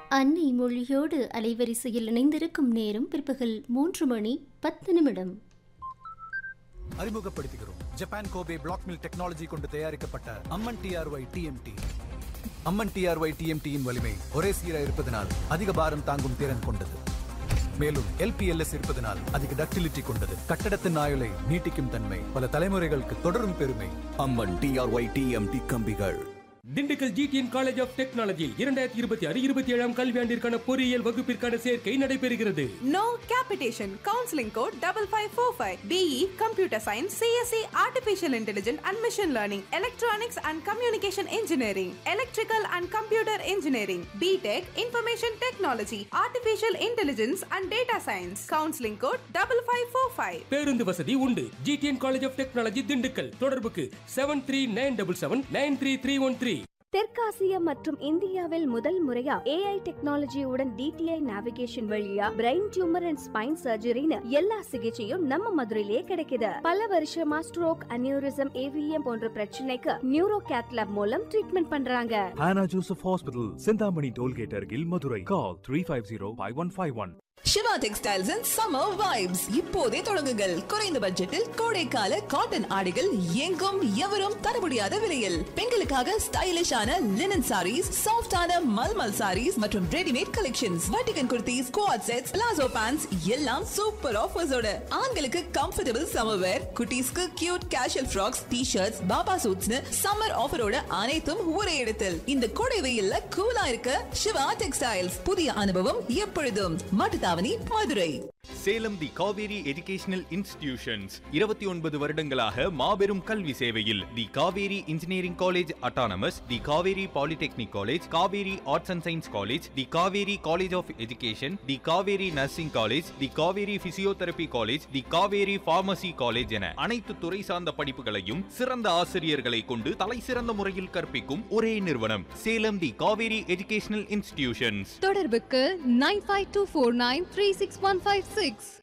அன்னை மொழியோடு அலைவரிசையில் இணைந்திருக்கும் நேரம் பிற்பகல் 3:10. அறிமுகப்படுத்துகிறோம் Japan Kobe black mill technology கொண்டு தயாரிக்கப்பட்ட அம்மன் டிஆர்ஒய் டிஎம்டி. அம்மன் டிஆர்ஒய் டிஎம்டியின் வலிமை ஒரே சீராக இருப்பதனால் அதிக பாரம் தாங்கும் திறன் கொண்டது. மேலும் எல்பிஎல்எஸ் இருப்பதனால் அதிக டக்டிலிட்டி கொண்டது. கட்டடத்தின் ஆயுளை நீட்டிக்கும் தன்மை, பல தலைமுறைகளுக்கு தொடரும் பெருமை. அம்மன் டிஆர்ஒய் டிஎம்டி கம்பிகள். Dindigul GTN college of technology 2026-27 கல்வியாண்டிற்கான பொறியியல் வகுப்பிற்கான சேர்க்கை நடைபெறுகிறது. No capitation. Counseling code 5545. BE Computer Science, CSE Artificial Intelligence and Machine Learning, Electronics and Communication Engineering, Electrical and Computer Engineering, BTech Information Technology, Artificial Intelligence and Data Science. Counseling code 5545. பேருந்து வசதி உண்டு. GTN college of technology Dindigul. தொடர்புக்கு 7397793313. தெற்காசியா மற்றும் இந்தியாவில் முதல் முறையா AI டெக்னாலஜியுடன் DTI navigation வழியா பிரெயின் டியூமர் அண்ட் ஸ்பைன் சர்ஜரின்னு எல்லா சிகிச்சையும் நம்ம மதுரையிலேயே கிடைக்குது. பல வருஷமா ஸ்ட்ரோக், அனியூரிசம், AVM போன்ற பிரச்சனைக்கு நியூரோ கேத் லேப் மூலம் ட்ரீட்மெண்ட் பண்றாங்க. Hannah Joseph Hospital, Sindhamani Tollgate அருகில் Madurai. Call 350-5151. Siva textiles and summer vibes இப்போதே தொடங்குங்கள். குறைந்த பட்ஜெட்டில் கோடைக்கால காட்டன் ஆடைகள் எங்கும் எவரும் தர முடியாத விலையில். பெண்களுக்காக ஸ்டைலிஷான லினன் சாரீஸ், சாஃப்டான மல்மல் சாரீஸ் மற்றும் readymade collections, வட்டிகன் kurtis, quad sets, palazzo pants எல்லாம் சூப்பர் ஆஃபர்ஸோட. ஆண்களுக்கு கம்ஃபர்டபிள் சம்மர் வேர், குட்டீஸ்க்கு cute casual frocks, T-shirts, Baba சூட்ஸ்னு summer ஆஃபரோட அனைத்தும் ஒரே இடத்தில். இந்த கோடை வெயில்ல கூலா இருக்க சிவா டெக்ஸ்டைல்ஸ். புதிய அனுபவம் எப்பொழுதும். மட்டுத்தாவணி மதுரை. சேலம் தி காவேரி எஜுகேஷனல் இன்ஸ்டிடியூஷன்ஸ் 29 வருடங்களாக மாபெரும் கல்வி சேவையில். தி Kaveri engineering college autonomous, the Kaveri polytechnic college, Kaveri arts and science college, the Kaveri college of education, the Kaveri nursing college, the Kaveri physiotherapy college, the Kaveri pharmacy college என அனைத்து துறை சார்ந்த படிப்புகளையும் சிறந்த ஆசிரியர்களை கொண்டு தலை சிறந்த முறையில் கற்பிக்கும் ஒரே நிறுவனம் சேலம் தி காவேரி எஜுகேஷனல் இன்ஸ்டிடியூஷன்ஸ். தொடர்புக்கு 9524936156.